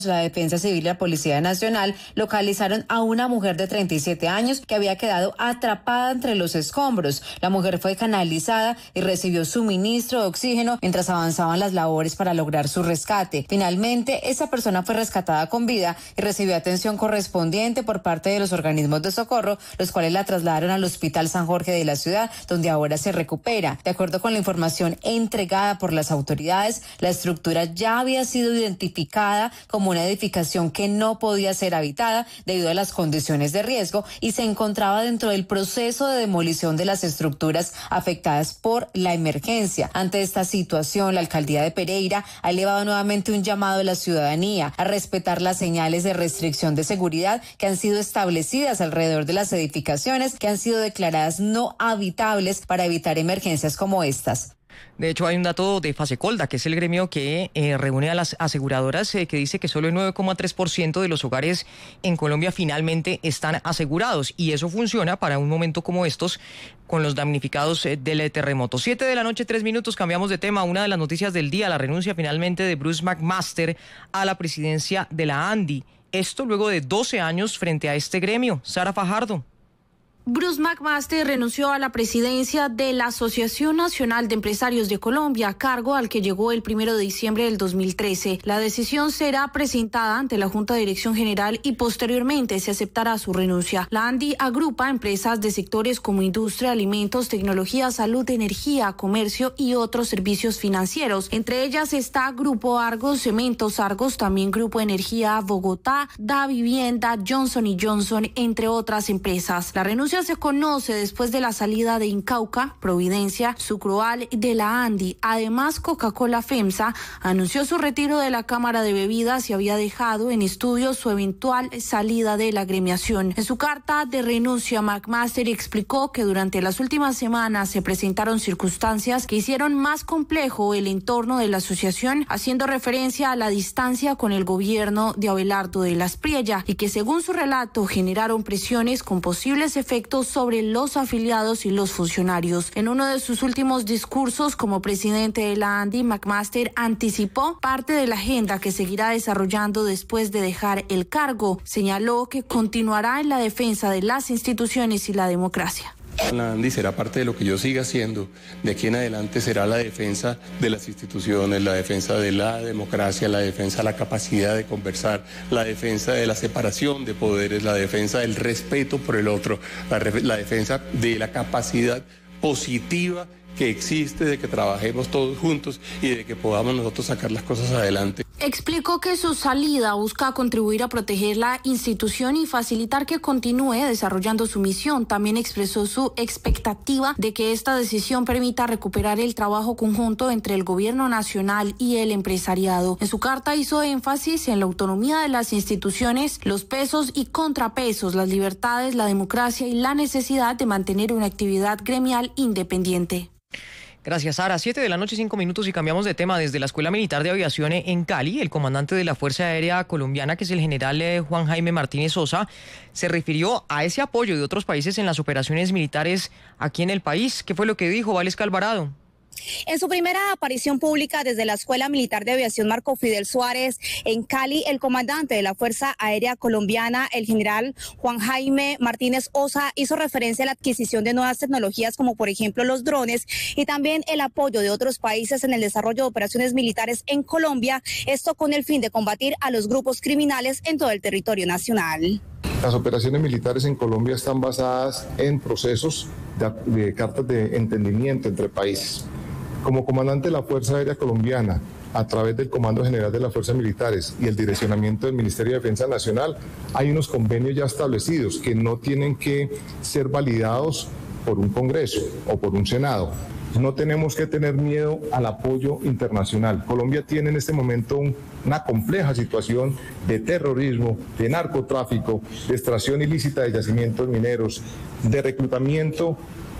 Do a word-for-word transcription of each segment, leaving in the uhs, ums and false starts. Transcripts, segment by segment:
La Defensa Civil y la Policía Nacional localizaron a una mujer de treinta y siete años que había quedado atrapada entre los escombros. La mujer fue canalizada y recibió suministro de oxígeno mientras avanzaban las labores para lograr su rescate. Finalmente, esa persona fue rescatada con vida y recibió atención correspondiente por parte de los organismos de socorro, los cuales la trasladaron al Hospital San Jorge de la ciudad, donde ahora se recupera. De acuerdo con la información entregada por las autoridades, la estructura ya había sido identificada como una edificación que no podía ser habitada debido a las condiciones de riesgo y se encontraba dentro del proceso de demolición de las estructuras afectadas por la emergencia. Ante esta situación, la alcaldía de Pereira ha elevado nuevamente un llamado a la ciudadanía a respetar las señales de restricción de seguridad que han sido establecidas alrededor de las edificaciones que han sido declaradas no habitables para evitar emergencias como estas. De hecho, hay un dato de Fasecolda, que es el gremio que eh, reúne a las aseguradoras, eh, que dice que solo el nueve coma tres por ciento de los hogares en Colombia finalmente están asegurados. Y eso funciona para un momento como estos, con los damnificados eh, del terremoto. Siete de la noche, tres minutos, cambiamos de tema. Una de las noticias del día, la renuncia finalmente de Bruce McMaster a la presidencia de la ANDI. Esto luego de doce años frente a este gremio. Sara Fajardo. Bruce McMaster renunció a la presidencia de la Asociación Nacional de Empresarios de Colombia, cargo al que llegó el primero de diciembre del dos mil trece. La decisión será presentada ante la Junta de Dirección General y posteriormente se aceptará su renuncia. La ANDI agrupa empresas de sectores como industria, alimentos, tecnología, salud, energía, comercio y otros servicios financieros. Entre ellas está Grupo Argos, Cementos Argos, también Grupo Energía Bogotá, Da Vivienda, Johnson y Johnson, entre otras empresas. La renuncia se conoce después de la salida de Incauca, Providencia, Sucroal de la ANDI. Además, Coca-Cola FEMSA anunció su retiro de la Cámara de Bebidas y había dejado en estudio su eventual salida de la agremiación. En su carta de renuncia, McMaster explicó que durante las últimas semanas se presentaron circunstancias que hicieron más complejo el entorno de la asociación, haciendo referencia a la distancia con el gobierno de Abelardo de la Espriella y que, según su relato, generaron presiones con posibles efectos sobre los afiliados y los funcionarios. En uno de sus últimos discursos como presidente de la ANDI, McMaster anticipó parte de la agenda que seguirá desarrollando después de dejar el cargo. Señaló que continuará en la defensa de las instituciones y la democracia. La ANDI será parte de lo que yo siga haciendo. De aquí en adelante será la defensa de las instituciones, la defensa de la democracia, la defensa de la capacidad de conversar, la defensa de la separación de poderes, la defensa del respeto por el otro, la, la defensa de la capacidad positiva que existe, de que trabajemos todos juntos y de que podamos nosotros sacar las cosas adelante. Explicó que su salida busca contribuir a proteger la institución y facilitar que continúe desarrollando su misión. También expresó su expectativa de que esta decisión permita recuperar el trabajo conjunto entre el gobierno nacional y el empresariado. En su carta hizo énfasis en la autonomía de las instituciones, los pesos y contrapesos, las libertades, la democracia y la necesidad de mantener una actividad gremial independiente. Gracias, Sara. Siete de la noche, cinco minutos y cambiamos de tema. Desde la Escuela Militar de Aviación en Cali, el comandante de la Fuerza Aérea Colombiana, que es el general eh, Juan Jaime Martínez Sosa, se refirió a ese apoyo de otros países en las operaciones militares aquí en el país. ¿Qué fue lo que dijo Valesca Alvarado? En su primera aparición pública desde la Escuela Militar de Aviación Marco Fidel Suárez en Cali, el comandante de la Fuerza Aérea Colombiana, el general Juan Jaime Martínez Sosa, hizo referencia a la adquisición de nuevas tecnologías como por ejemplo los drones y también el apoyo de otros países en el desarrollo de operaciones militares en Colombia, esto con el fin de combatir a los grupos criminales en todo el territorio nacional. Las operaciones militares en Colombia están basadas en procesos de, de cartas de entendimiento entre países. Como comandante de la Fuerza Aérea Colombiana, a través del Comando General de las Fuerzas Militares y el direccionamiento del Ministerio de Defensa Nacional, hay unos convenios ya establecidos que no tienen que ser validados por un Congreso o por un Senado. No tenemos que tener miedo al apoyo internacional. Colombia tiene en este momento un, una compleja situación de terrorismo, de narcotráfico, de extracción ilícita de yacimientos mineros, de reclutamiento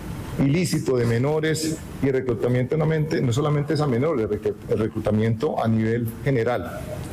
ilícito de menores y reclutamiento no solamente es a menores, el reclutamiento a nivel general.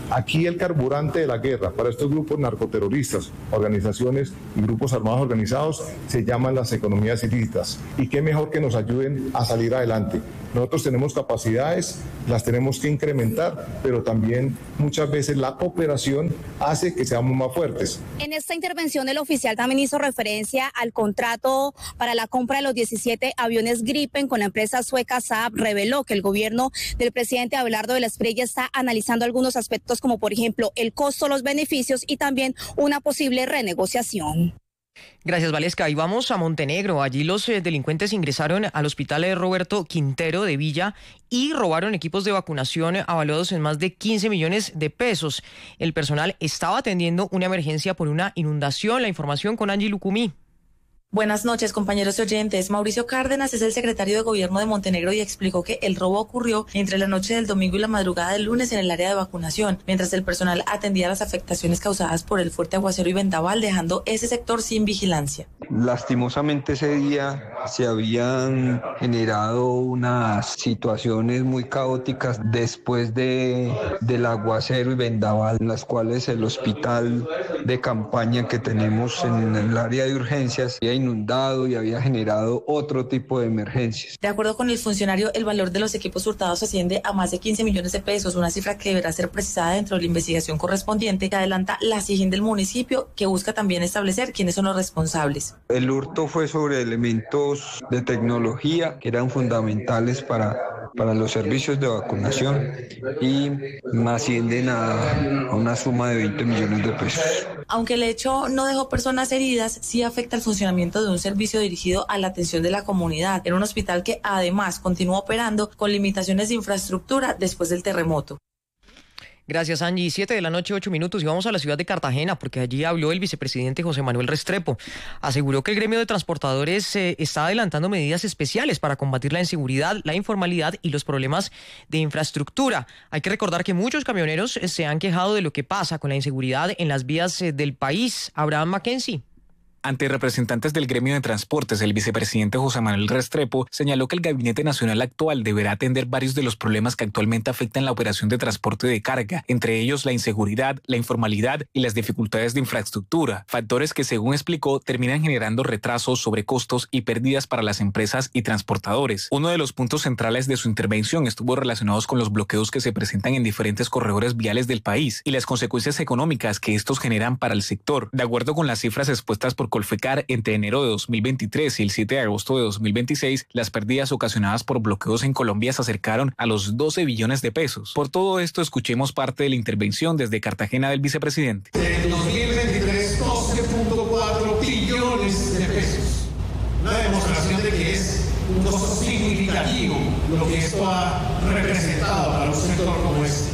Aquí el carburante de la guerra para estos grupos narcoterroristas, organizaciones y grupos armados organizados se llaman las economías ilícitas. Y qué mejor que nos ayuden a salir adelante. Nosotros tenemos capacidades, las tenemos que incrementar, pero también muchas veces la cooperación hace que seamos más fuertes. En esta intervención el oficial también hizo referencia al contrato para la compra de los diecisiete aviones Gripen con la empresa sueca Saab. Reveló que el gobierno del presidente Abelardo de la Espriella está analizando algunos aspectos como por ejemplo el costo, los beneficios y también una posible renegociación. Gracias, Valesca. Y vamos a Montenegro. Allí los eh, delincuentes ingresaron al hospital de Roberto Quintero de Villa y robaron equipos de vacunación avalados en más de quince millones de pesos. El personal estaba atendiendo una emergencia por una inundación. La información con Angie Lucumí. Buenas noches, compañeros y oyentes. Mauricio Cárdenas es el secretario de Gobierno de Montenegro y explicó que el robo ocurrió entre la noche del domingo y la madrugada del lunes en el área de vacunación, mientras el personal atendía las afectaciones causadas por el fuerte aguacero y vendaval, dejando ese sector sin vigilancia. Lastimosamente ese día se habían generado unas situaciones muy caóticas después de, del aguacero y vendaval, en las cuales el hospital de campaña que tenemos en el área de urgencias había inundado y había generado otro tipo de emergencias. De acuerdo con el funcionario, el valor de los equipos hurtados asciende a más de quince millones de pesos, una cifra que deberá ser precisada dentro de la investigación correspondiente que adelanta la S I G I N del municipio, que busca también establecer quiénes son los responsables. El hurto fue sobre elementos de tecnología que eran fundamentales para, para los servicios de vacunación y ascienden a, a una suma de veinte millones de pesos. Aunque el hecho no dejó personas heridas, sí afecta el funcionamiento de un servicio dirigido a la atención de la comunidad en un hospital que además continúa operando con limitaciones de infraestructura después del terremoto. Gracias, Angie. Siete de la noche, ocho minutos, y vamos a la ciudad de Cartagena, porque allí habló el vicepresidente José Manuel Restrepo. Aseguró que el gremio de transportadores eh, está adelantando medidas especiales para combatir la inseguridad, la informalidad y los problemas de infraestructura. Hay que recordar que muchos camioneros eh, se han quejado de lo que pasa con la inseguridad en las vías eh, del país. Abraham Mackenzie. Ante representantes del gremio de transportes, el vicepresidente José Manuel Restrepo señaló que el Gabinete Nacional actual deberá atender varios de los problemas que actualmente afectan la operación de transporte de carga, entre ellos la inseguridad, la informalidad y las dificultades de infraestructura, factores que, según explicó, terminan generando retrasos, sobrecostos y pérdidas para las empresas y transportadores. Uno de los puntos centrales de su intervención estuvo relacionados con los bloqueos que se presentan en diferentes corredores viales del país y las consecuencias económicas que estos generan para el sector. De acuerdo con las cifras expuestas por Colfecar, entre enero de dos mil veintitrés y el siete de agosto de dos mil veintiséis, las pérdidas ocasionadas por bloqueos en Colombia se acercaron a los doce billones de pesos. Por todo esto, escuchemos parte de la intervención desde Cartagena del vicepresidente. En dos mil veintitrés, doce punto cuatro billones de pesos. Una demostración de que es un costo significativo lo que esto ha representado para un sector como este.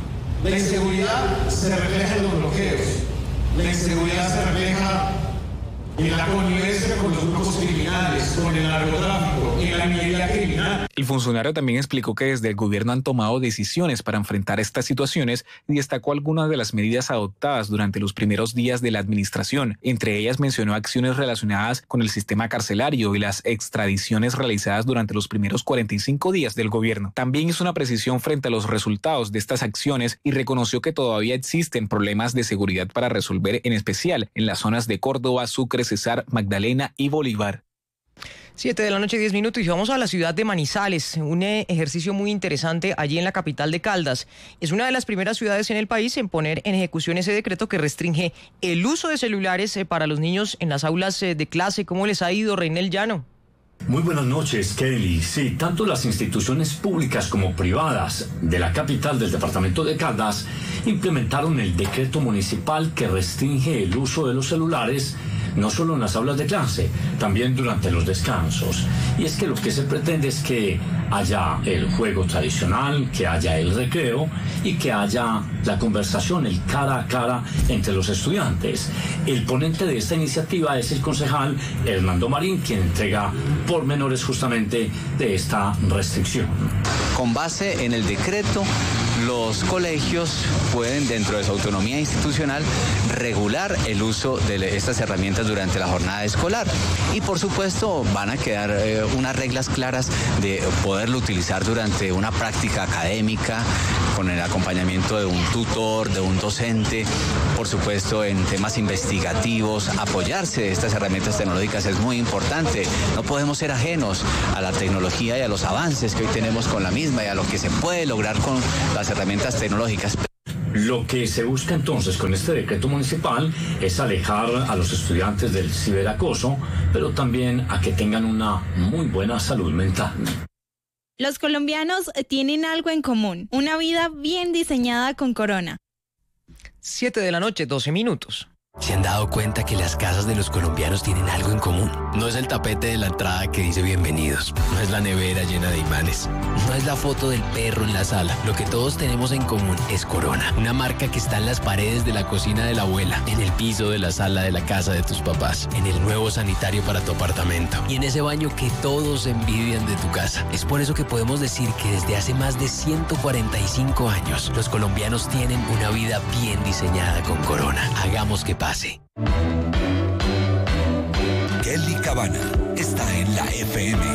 La inseguridad se refleja en los bloqueos. La inseguridad se refleja en la connivencia con los grupos criminales, con el narcotráfico, en la minería criminal. El funcionario también explicó que desde el gobierno han tomado decisiones para enfrentar estas situaciones y destacó algunas de las medidas adoptadas durante los primeros días de la administración. Entre ellas mencionó acciones relacionadas con el sistema carcelario y las extradiciones realizadas durante los primeros cuarenta y cinco días del gobierno. También hizo una precisión frente a los resultados de estas acciones y reconoció que todavía existen problemas de seguridad para resolver, en especial en las zonas de Córdoba, Sucre, Cesar, Magdalena y Bolívar. Siete de la noche, diez minutos, y vamos a la ciudad de Manizales, un ejercicio muy interesante allí en la capital de Caldas. Es una de las primeras ciudades en el país en poner en ejecución ese decreto que restringe el uso de celulares para los niños en las aulas de clase. ¿Cómo les ha ido, Reinel Llano? Muy buenas noches, Kelly. Sí, tanto las instituciones públicas como privadas de la capital del departamento de Caldas implementaron el decreto municipal que restringe el uso de los celulares no solo en las aulas de clase, también durante los descansos. Y es que lo que se pretende es que haya el juego tradicional, que haya el recreo y que haya la conversación, el cara a cara entre los estudiantes. El ponente de esta iniciativa es el concejal Hernando Marín, quien entrega pormenores justamente de esta restricción. Con base en el decreto, los colegios pueden, dentro de su autonomía institucional, regular el uso de estas herramientas durante la jornada escolar. Y por supuesto van a quedar eh, unas reglas claras de poderlo utilizar durante una práctica académica, con el acompañamiento de un tutor, de un docente, por supuesto en temas investigativos. Apoyarse de estas herramientas tecnológicas es muy importante. No podemos ser ajenos a la tecnología y a los avances que hoy tenemos con la misma y a lo que se puede lograr con las herramientas tecnológicas. Lo que se busca entonces con este decreto municipal es alejar a los estudiantes del ciberacoso, pero también a que tengan una muy buena salud mental. Los colombianos tienen algo en común, una vida bien diseñada con Corona. Siete de la noche, doce minutos. ¿Se han dado cuenta que las casas de los colombianos tienen algo en común? No es el tapete de la entrada que dice bienvenidos, no es la nevera llena de imanes, no es la foto del perro en la sala. Lo que todos tenemos en común es Corona, una marca que está en las paredes de la cocina de la abuela, en el piso de la sala de la casa de tus papás, en el nuevo sanitario para tu apartamento y en ese baño que todos envidian de tu casa. Es por eso que podemos decir que desde hace más de ciento cuarenta y cinco años, los colombianos tienen una vida bien diseñada con Corona. Hagamos que pase. Kelly Cabana está en la F M.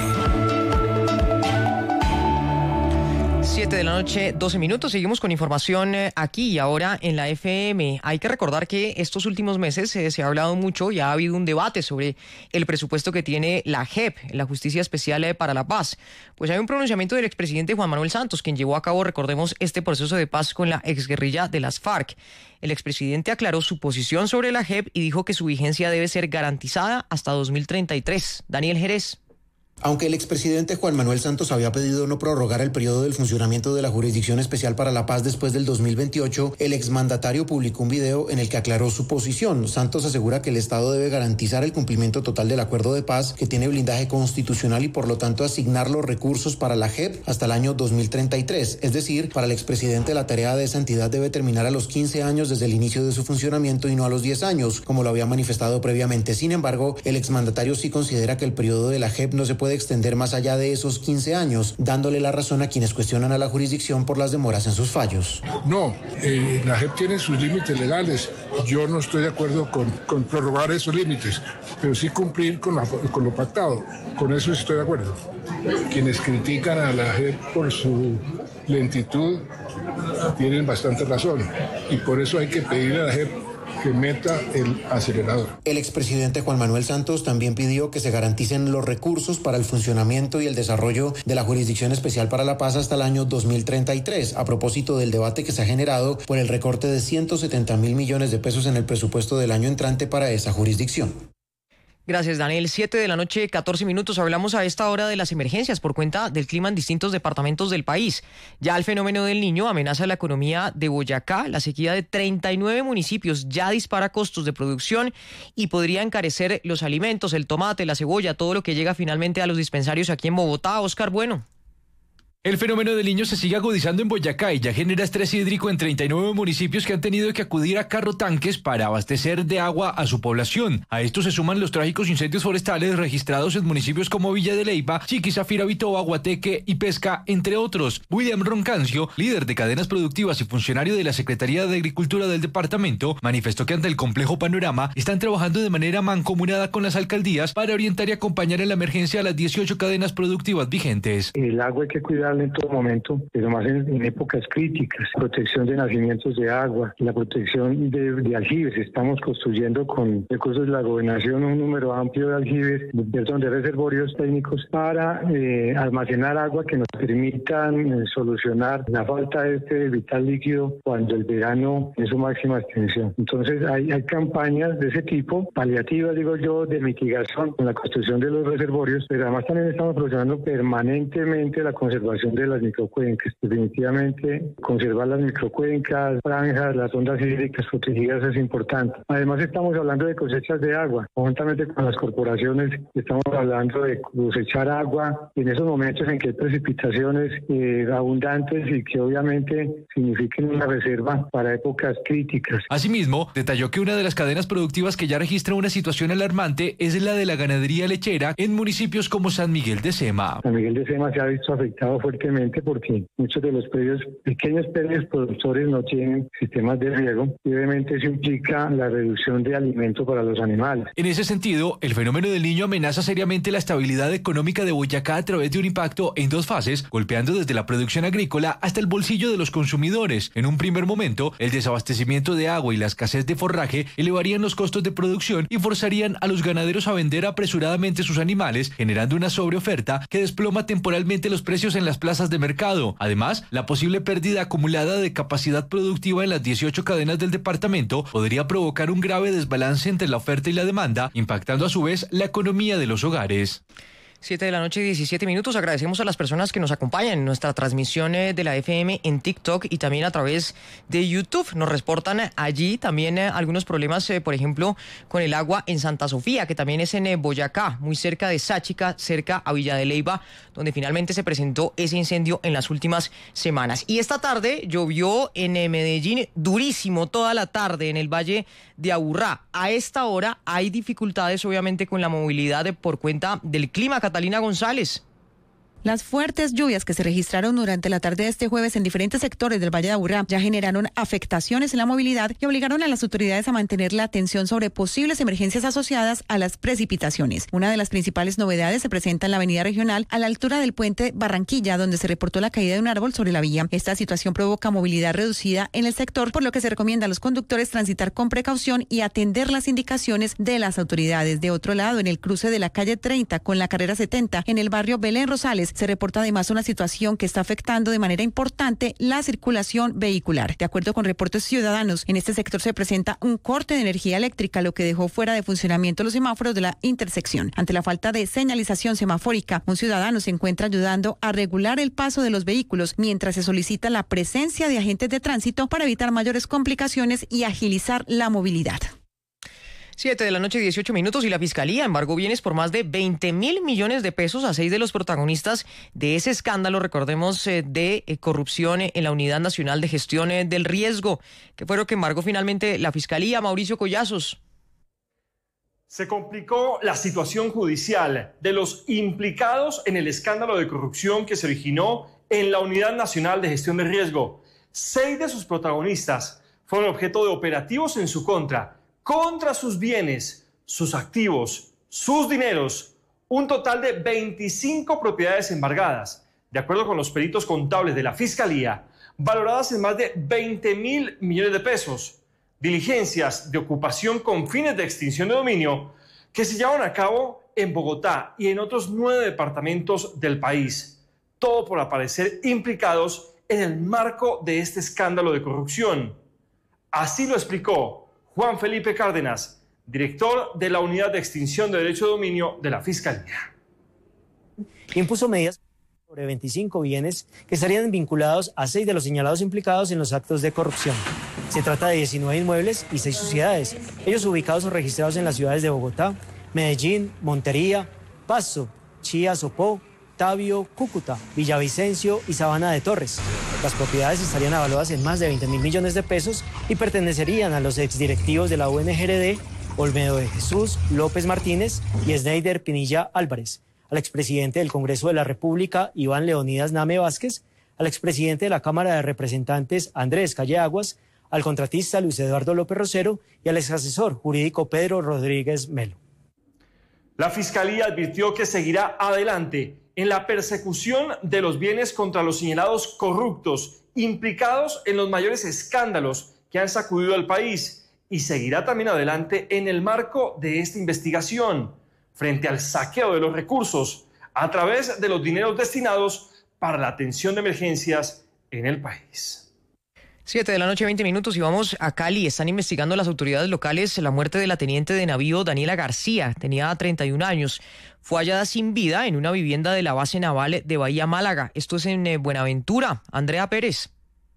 siete de la noche, doce minutos. Seguimos con información aquí y ahora en la F M. Hay que recordar que estos últimos meses eh, se ha hablado mucho y ha habido un debate sobre el presupuesto que tiene la J E P, la Justicia Especial para la Paz. Pues hay un pronunciamiento del expresidente Juan Manuel Santos, quien llevó a cabo, recordemos, este proceso de paz con la exguerrilla de las FARC. El expresidente aclaró su posición sobre la J E P y dijo que su vigencia debe ser garantizada hasta dos mil treinta y tres. Daniel Jerez. Aunque el expresidente Juan Manuel Santos había pedido no prorrogar el periodo del funcionamiento de la Jurisdicción Especial para la Paz después del dos mil veintiocho, el exmandatario publicó un video en el que aclaró su posición. Santos asegura que el Estado debe garantizar el cumplimiento total del acuerdo de paz, que tiene blindaje constitucional y por lo tanto asignar los recursos para la J E P hasta el año dos mil treinta y tres. Es decir, para el expresidente la tarea de esa entidad debe terminar a los quince años desde el inicio de su funcionamiento y no a los diez años, como lo había manifestado previamente. Sin embargo, el exmandatario sí considera que el periodo de la J E P no se puede extender más allá de esos quince años, dándole la razón a quienes cuestionan a la jurisdicción por las demoras en sus fallos. No, eh, la J E P tiene sus límites legales. Yo no estoy de acuerdo con, con prorrogar esos límites, pero sí cumplir con, la, con lo pactado. Con eso estoy de acuerdo. Quienes critican a la J E P por su lentitud tienen bastante razón y por eso hay que pedirle a la J E P que meta el acelerador. El expresidente Juan Manuel Santos también pidió que se garanticen los recursos para el funcionamiento y el desarrollo de la Jurisdicción Especial para la Paz hasta el año dos mil treinta y tres, a propósito del debate que se ha generado por el recorte de ciento setenta mil millones de pesos en el presupuesto del año entrante para esa jurisdicción. Gracias, Daniel. Siete de la noche, catorce minutos. Hablamos a esta hora de las emergencias por cuenta del clima en distintos departamentos del país. Ya el fenómeno del Niño amenaza la economía de Boyacá. La sequía de treinta y nueve municipios ya dispara costos de producción y podría encarecer los alimentos, el tomate, la cebolla, todo lo que llega finalmente a los dispensarios aquí en Bogotá. Oscar Bueno. El fenómeno del Niño se sigue agudizando en Boyacá y ya genera estrés hídrico en treinta y nueve municipios que han tenido que acudir a carro tanques para abastecer de agua a su población. A esto se suman los trágicos incendios forestales registrados en municipios como Villa de Leyva, Chiquizafira, Bitoba, Guateque y Pesca, entre otros. William Roncancio, líder de cadenas productivas y funcionario de la Secretaría de Agricultura del departamento, manifestó que ante el complejo panorama están trabajando de manera mancomunada con las alcaldías para orientar y acompañar en la emergencia a las dieciocho cadenas productivas vigentes. El agua hay que cuidar en todo momento, pero más en, en épocas críticas, protección de nacimientos de agua, la protección de, de aljibes. Estamos construyendo con recursos de la gobernación un número amplio de aljibes, perdón, de reservorios técnicos para eh, almacenar agua que nos permitan eh, solucionar la falta de este vital líquido cuando el verano es su máxima extensión. Entonces hay, hay campañas de ese tipo, paliativas, digo yo, de mitigación con la construcción de los reservorios, pero además también estamos procesando permanentemente la conservación de las microcuencas. Definitivamente conservar las microcuencas, franjas, las ondas hídricas protegidas es importante. Además estamos hablando de cosechas de agua, conjuntamente con las corporaciones estamos hablando de cosechar agua en esos momentos en que hay precipitaciones eh, abundantes y que obviamente signifiquen una reserva para épocas críticas. Asimismo, detalló que una de las cadenas productivas que ya registra una situación alarmante es la de la ganadería lechera en municipios como San Miguel de Sema. San Miguel de Sema se ha visto afectado fuertemente fuertemente porque muchos de los predios, pequeños predios productores no tienen sistemas de riego y obviamente eso implica la reducción de alimento para los animales. En ese sentido, el fenómeno del Niño amenaza seriamente la estabilidad económica de Boyacá a través de un impacto en dos fases, golpeando desde la producción agrícola hasta el bolsillo de los consumidores. En un primer momento, el desabastecimiento de agua y la escasez de forraje elevarían los costos de producción y forzarían a los ganaderos a vender apresuradamente sus animales, generando una sobreoferta que desploma temporalmente los precios en las plazas de mercado. Además, la posible pérdida acumulada de capacidad productiva en las dieciocho cadenas del departamento podría provocar un grave desbalance entre la oferta y la demanda, impactando a su vez la economía de los hogares. siete de la noche, diecisiete minutos. Agradecemos a las personas que nos acompañan en nuestra transmisión de la F M en TikTok y también a través de YouTube. Nos reportan allí también algunos problemas, por ejemplo, con el agua en Santa Sofía, que también es en Boyacá, muy cerca de Sáchica, cerca a Villa de Leyva, donde finalmente se presentó ese incendio en las últimas semanas. Y esta tarde llovió en Medellín durísimo toda la tarde en el Valle de Aburrá. A esta hora hay dificultades, obviamente, con la movilidad por cuenta del clima. Catalina González. Las fuertes lluvias que se registraron durante la tarde de este jueves en diferentes sectores del Valle de Aburrá ya generaron afectaciones en la movilidad y obligaron a las autoridades a mantener la atención sobre posibles emergencias asociadas a las precipitaciones. Una de las principales novedades se presenta en la avenida regional a la altura del puente Barranquilla, donde se reportó la caída de un árbol sobre la vía. Esta situación provoca movilidad reducida en el sector, por lo que se recomienda a los conductores transitar con precaución y atender las indicaciones de las autoridades. De otro lado, en el cruce de la calle treinta con la carrera setenta, en el barrio Belén Rosales, se reporta además una situación que está afectando de manera importante la circulación vehicular. De acuerdo con reportes ciudadanos, en este sector se presenta un corte de energía eléctrica, lo que dejó fuera de funcionamiento los semáforos de la intersección. Ante la falta de señalización semafórica, un ciudadano se encuentra ayudando a regular el paso de los vehículos mientras se solicita la presencia de agentes de tránsito para evitar mayores complicaciones y agilizar la movilidad. siete de la noche, dieciocho minutos, y la Fiscalía embargó bienes por más de veinte mil millones de pesos a seis de los protagonistas de ese escándalo, recordemos, eh, de eh, corrupción en la Unidad Nacional de Gestión eh, del Riesgo. ¿Qué fue lo que embargó finalmente la Fiscalía? Mauricio Collazos. Se complicó la situación judicial de los implicados en el escándalo de corrupción que se originó en la Unidad Nacional de Gestión del Riesgo. Seis de sus protagonistas fueron objeto de operativos en su contra, contra sus bienes, sus activos, sus dineros, un total de veinticinco propiedades embargadas, de acuerdo con los peritos contables de la Fiscalía, valoradas en más de veinte mil millones de pesos, diligencias de ocupación con fines de extinción de dominio que se llevaron a cabo en Bogotá y en otros nueve departamentos del país, todo por aparecer implicados en el marco de este escándalo de corrupción. Así lo explicó Juan Felipe Cárdenas, director de la Unidad de Extinción de Derecho de Dominio de la Fiscalía. Impuso medidas sobre veinticinco bienes que estarían vinculados a seis de los señalados implicados en los actos de corrupción. Se trata de diecinueve inmuebles y seis sociedades, ellos ubicados o registrados en las ciudades de Bogotá, Medellín, Montería, Pasto, Chía, Sopó, Tabio, Cúcuta, Villavicencio y Sabana de Torres. Las propiedades estarían avaluadas en más de veinte mil millones de pesos y pertenecerían a los exdirectivos de la U N G R D, Olmedo de Jesús, López Martínez y Sneider Pinilla Álvarez, al expresidente del Congreso de la República, Iván Leonidas Name Vázquez, al expresidente de la Cámara de Representantes, Andrés Calle Aguas, al contratista Luis Eduardo López Rosero y al exasesor jurídico Pedro Rodríguez Melo. La Fiscalía advirtió que seguirá adelante en la persecución de los bienes contra los señalados corruptos implicados en los mayores escándalos que han sacudido al país y seguirá también adelante en el marco de esta investigación frente al saqueo de los recursos a través de los dineros destinados para la atención de emergencias en el país. siete de la noche, veinte minutos, y vamos a Cali. Están investigando las autoridades locales la muerte de la teniente de navío Daniela García. Tenía treinta y un años. Fue hallada sin vida en una vivienda de la base naval de Bahía Málaga. Esto es en Buenaventura. Andrea Pérez.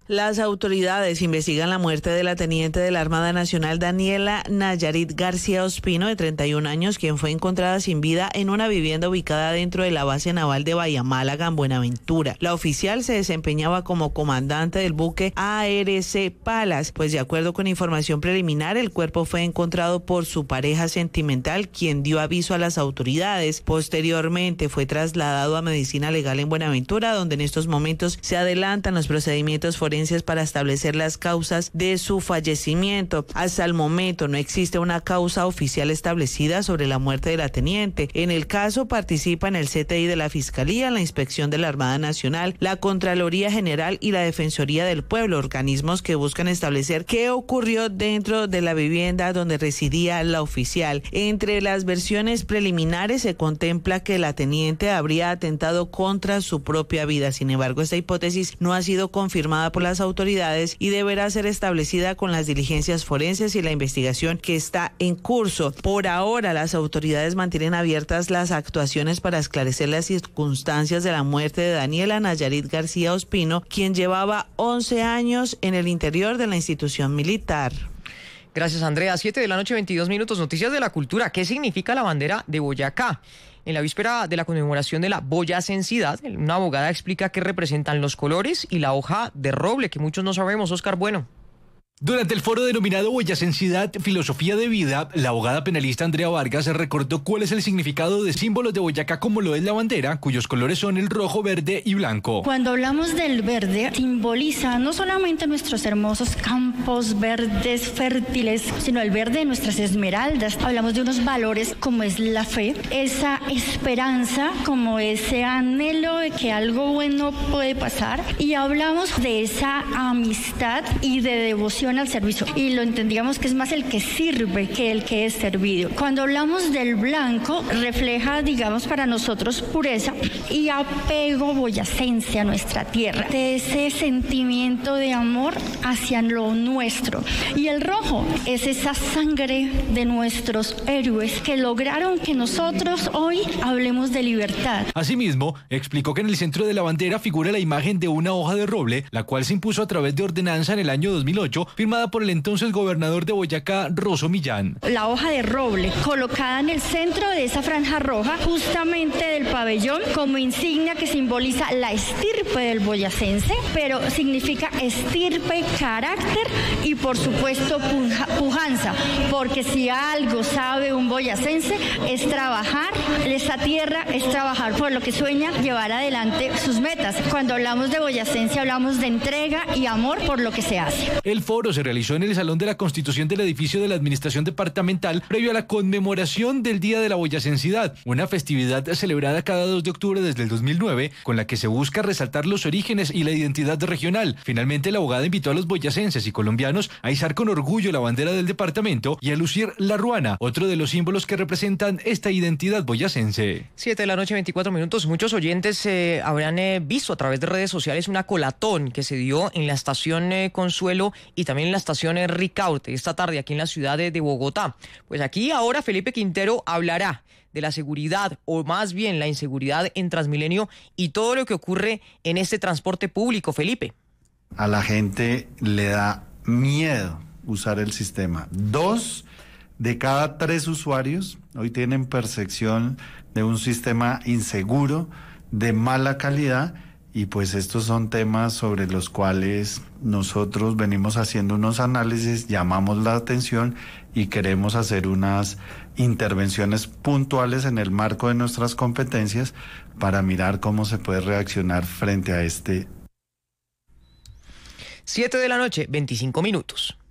Las autoridades investigan la muerte de la teniente de la Armada Nacional Daniela Nayarit García Ospino, de treinta y un años, quien fue encontrada sin vida en una vivienda ubicada dentro de la base naval de Bahía Málaga, en Buenaventura. La oficial se desempeñaba como comandante del buque A R C Palas, pues de acuerdo con información preliminar, el cuerpo fue encontrado por su pareja sentimental, quien dio aviso a las autoridades. Posteriormente fue trasladado a Medicina Legal en Buenaventura, donde en estos momentos se adelantan los procedimientos forenses para establecer las causas de su fallecimiento. Hasta el momento no existe una causa oficial establecida sobre la muerte de la teniente. En el caso participan el C T I de la Fiscalía, la Inspección de la Armada Nacional, la Contraloría General y la Defensoría del Pueblo, organismos que buscan establecer qué ocurrió dentro de la vivienda donde residía la oficial. Entre las versiones preliminares se contempla que la teniente habría atentado contra su propia vida. Sin embargo, esta hipótesis no ha sido confirmada por la las autoridades y deberá ser establecida con las diligencias forenses y la investigación que está en curso. Por ahora, las autoridades mantienen abiertas las actuaciones para esclarecer las circunstancias de la muerte de Daniela Nayarit García Ospino, quien llevaba once años en el interior de la institución militar. Gracias, Andrea. Siete de la noche, veintidós minutos. Noticias de la cultura. ¿Qué significa la bandera de Boyacá? En la víspera de la conmemoración de la boyacensidad, una abogada explica qué representan los colores y la hoja de roble, que muchos no sabemos. Oscar Bueno. Durante el foro denominado Boyacensidad, Filosofía de Vida, la abogada penalista Andrea Vargas recordó cuál es el significado de símbolos de Boyacá, como lo es la bandera, cuyos colores son el rojo, verde y blanco. Cuando hablamos del verde, simboliza no solamente nuestros hermosos campos verdes fértiles, sino el verde de nuestras esmeraldas. Hablamos de unos valores como es la fe, esa esperanza, como ese anhelo de que algo bueno puede pasar, y hablamos de esa amistad y de devoción al servicio, y lo entendíamos que es más el que sirve que el que es servido. Cuando hablamos del blanco, refleja, digamos, para nosotros pureza y apego boyacense a nuestra tierra, de ese sentimiento de amor hacia lo nuestro. Y el rojo es esa sangre de nuestros héroes que lograron que nosotros hoy hablemos de libertad. Asimismo, explicó que en el centro de la bandera figura la imagen de una hoja de roble, la cual se impuso a través de ordenanza en el año dos mil ocho, firmada por el entonces gobernador de Boyacá, Rosso Millán. La hoja de roble colocada en el centro de esa franja roja, justamente del pabellón, como insignia que simboliza la estirpe del boyacense, pero significa estirpe, carácter y por supuesto puja, pujanza, porque si algo sabe un boyacense es trabajar esa tierra, es trabajar por lo que sueña, llevar adelante sus metas. Cuando hablamos de boyacense hablamos de entrega y amor por lo que se hace. El foro se realizó en el Salón de la Constitución del edificio de la Administración Departamental previo a la conmemoración del Día de la Boyacensidad, una festividad celebrada cada dos de octubre desde el dos mil nueve, con la que se busca resaltar los orígenes y la identidad regional. Finalmente, la abogada invitó a los boyacenses y colombianos a izar con orgullo la bandera del departamento y a lucir la ruana, otro de los símbolos que representan esta identidad boyacense. Siete de la noche, veinticuatro minutos. Muchos oyentes eh, habrán eh, visto a través de redes sociales una colatón que se dio en la estación eh, Consuelo y también en la estación eh, Ricaurte esta tarde aquí en la ciudad de, de Bogotá. Pues aquí ahora Felipe Quintero hablará de la seguridad, o más bien la inseguridad en Transmilenio y todo lo que ocurre en este transporte público. Felipe. A la gente le da miedo usar el sistema. Dos de cada tres usuarios hoy tienen percepción de un sistema inseguro, de mala calidad, y pues estos son temas sobre los cuales nosotros venimos haciendo unos análisis, llamamos la atención y queremos hacer unas intervenciones puntuales en el marco de nuestras competencias para mirar cómo se puede reaccionar frente a este. Siete de la noche, veinticinco minutos.